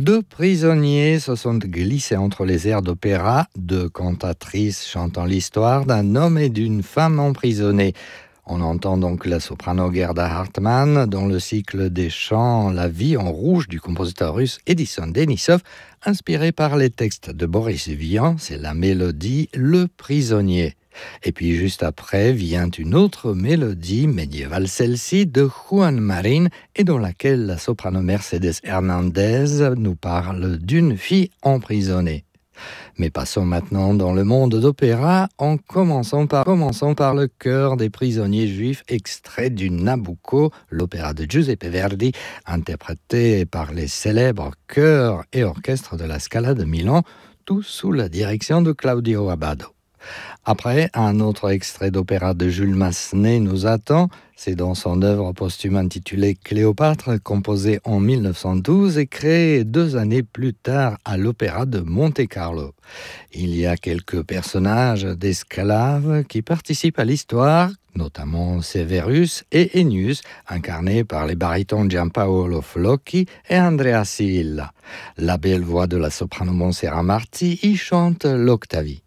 Deux prisonniers se sont glissés entre les airs d'opéra, deux cantatrices chantant l'histoire d'un homme et d'une femme emprisonnés. On entend donc la soprano Gerda Hartmann dans le cycle des chants La vie en rouge du compositeur russe Edison Denisov, inspiré par les textes de Boris Vian, c'est la mélodie Le prisonnier. Et puis juste après vient une autre mélodie médiévale, celle-ci de Juan Marín, et dans laquelle la soprano Mercedes Hernandez nous parle d'une fille emprisonnée. Mais passons maintenant dans le monde d'opéra en commençant par le chœur des prisonniers juifs extrait du Nabucco, l'opéra de Giuseppe Verdi, interprété par les célèbres chœurs et orchestres de la Scala de Milan, tout sous la direction de Claudio Abbado. Après, un autre extrait d'opéra de Jules Massenet nous attend. C'est dans son œuvre posthume intitulée Cléopâtre, composée en 1912 et créée 2 années plus tard à l'Opéra de Monte-Carlo. Il y a quelques personnages d'esclaves qui participent à l'histoire, notamment Severus et Ennius, incarnés par les barytons Giampaolo Flocchi et Andrea Sivilla. La belle voix de la soprano Montserrat Marti y chante l'Octavie.